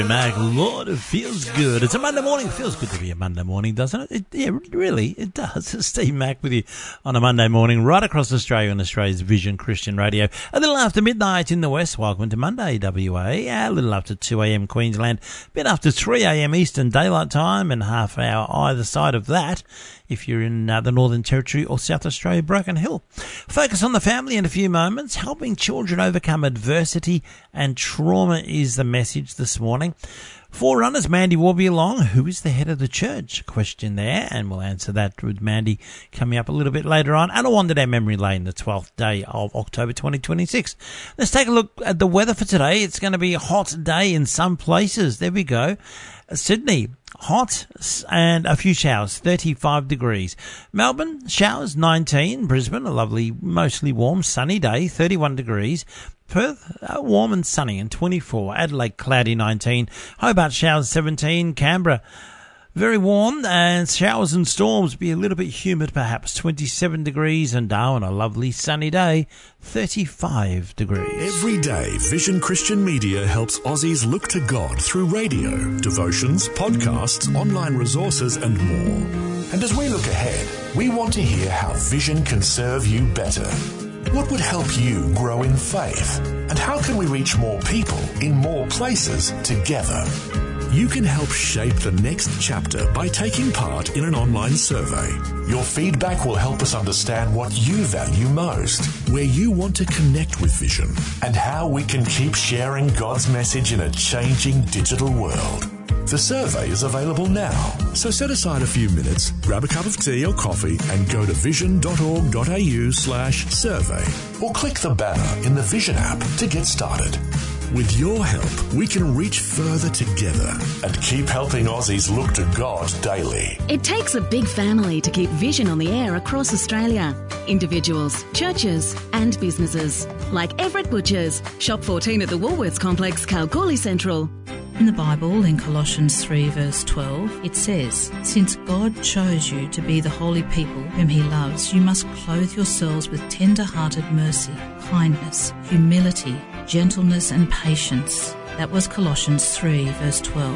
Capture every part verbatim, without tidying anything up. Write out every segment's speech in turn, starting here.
Mac, Lord, it feels good. It's a Monday morning. It feels good to be a Monday morning, doesn't it? it? Yeah, really, it does. It's Steve Mac with you on a Monday morning right across Australia on Australia's Vision Christian Radio. A little after midnight in the west. Welcome to Monday, W A. A little after two a.m. Queensland. A bit after three a.m. Eastern Daylight Time, and half hour either side of that if you're in uh, the Northern Territory or South Australia, Broken Hill. Focus on the family in a few moments. Helping children overcome adversity and trauma is the message this morning. Forerunners, Mandy Warby along. Who is the head of the church? Question there, and we'll answer that with Mandy coming up a little bit later on. And a wander down memory lane, the twelfth day of October twenty twenty-six. Let's take a look at the weather for today. It's going to be a hot day in some places. There we go. Sydney, hot and a few showers, thirty-five degrees. Melbourne, showers, nineteen. Brisbane, a lovely, mostly warm, sunny day, thirty-one degrees. Perth, uh, warm and sunny, and twenty-four. Adelaide, cloudy, nineteen. Hobart, showers, seventeen. Canberra, very warm, and showers and storms, be a little bit humid perhaps, twenty-seven degrees. And Darwin, a lovely sunny day, thirty-five degrees. Every day, Vision Christian Media helps Aussies look to God through radio, devotions, podcasts, online resources and more. And as we look ahead, we want to hear how Vision can serve you better. What would help you grow in faith? And how can we reach more people in more places together? You can help shape the next chapter by taking part in an online survey. Your feedback will help us understand what you value most, where you want to connect with Vision, and how we can keep sharing God's message in a changing digital world. The survey is available now, so set aside a few minutes, grab a cup of tea or coffee and go to vision.org.au slash survey, or click the banner in the Vision app to get started. With your help, we can reach further together and keep helping Aussies look to God daily. It takes a big family to keep Vision on the air across Australia. Individuals, churches and businesses. Like Everett Butchers, Shop fourteen at the Woolworths Complex, Kalgoorlie Central. In the Bible, in Colossians three verse twelve, it says, "Since God chose you to be the holy people whom he loves, you must clothe yourselves with tender-hearted mercy, kindness, humility, gentleness and patience." That was Colossians three verse twelve.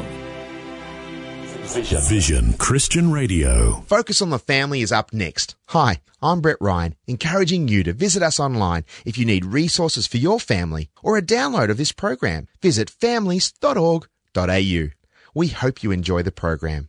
Vision. Vision Christian Radio. Focus on the Family is up next. Hi, I'm Brett Ryan, encouraging you to visit us online if you need resources for your family or a download of this program. Visit families dot org dot a u. We hope you enjoy the program.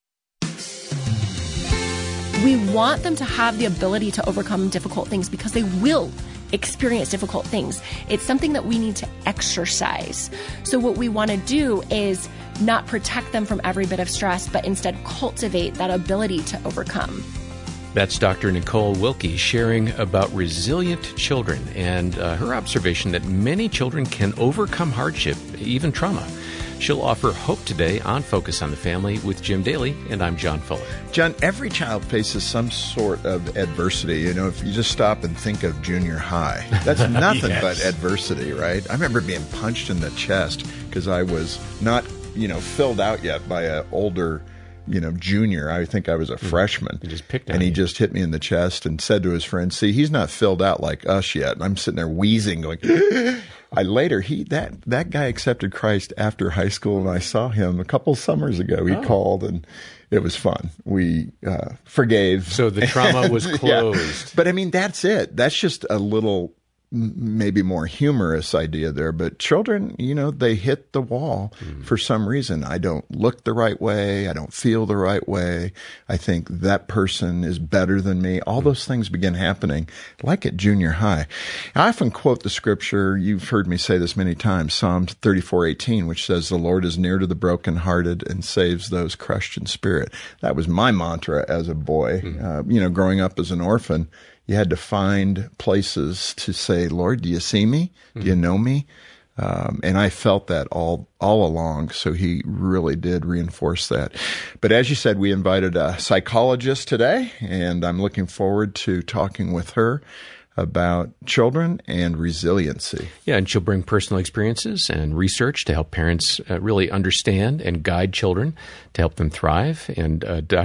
We want them to have the ability to overcome difficult things because they will experience difficult things. It's something that we need to exercise. So what we want to do is not protect them from every bit of stress, but instead cultivate that ability to overcome. That's Doctor Nicole Wilkie sharing about resilient children and uh, her observation that many children can overcome hardship, even trauma. She'll offer hope today on Focus on the Family with Jim Daly, and I'm John Fuller. John, every child faces some sort of adversity. You know, if you just stop and think of junior high, that's nothing yes. but adversity, right? I remember being punched in the chest because I was not, you know, filled out yet by an older, you know, junior. I think I was a freshman. He just picked on And he you. just hit me in the chest and said to his friends, "See, he's not filled out like us yet." And I'm sitting there wheezing, going, I later, he that that guy accepted Christ after high school, and I saw him a couple summers ago. He oh. called, and it was fun. We uh, forgave. So the trauma was closed. Yeah. But I mean, that's it. That's just a little maybe more humorous idea there, but children, you know, they hit the wall mm. for some reason. I don't look the right way. I don't feel the right way. I think that person is better than me. All those things begin happening like at junior high. I often quote the scripture. You've heard me say this many times, Psalm thirty-four eighteen, which says, "The Lord is near to the brokenhearted and saves those crushed in spirit." That was my mantra as a boy, mm. uh, you know, growing up as an orphan. You had to find places to say, "Lord, do you see me? Do you know me?" Um, and I felt that all all along, so he really did reinforce that. But as you said, we invited a psychologist today, and I'm looking forward to talking with her about children and resiliency. Yeah, and she'll bring personal experiences and research to help parents uh, really understand and guide children to help them thrive. And uh,